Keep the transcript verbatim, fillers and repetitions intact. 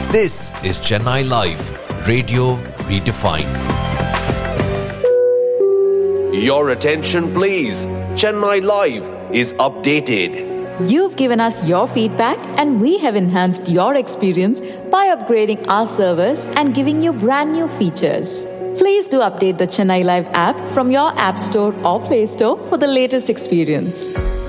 This is Chennai Live, Radio Redefined. Your attention please. Chennai Live is updated. You've given us your feedback and we have enhanced your experience by upgrading our servers and giving you brand new features. Please do update the Chennai Live app from your App Store or Play Store for the latest experience.